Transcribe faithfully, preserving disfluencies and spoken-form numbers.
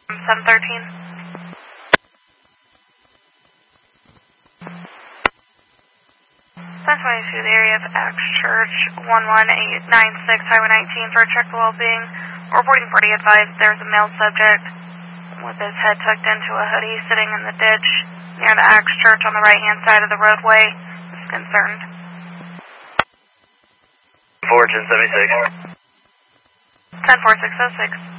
seven thirteen. ten twenty-two, the area of Axe Church, one one eight nine six, Highway nineteen, for a check the well-being. Reporting party advised there was a male subject with his head tucked into a hoodie sitting in the ditch near the Axe Church on the right-hand side of the roadway. Is concerned. four ten seventy-six. ten four six oh six.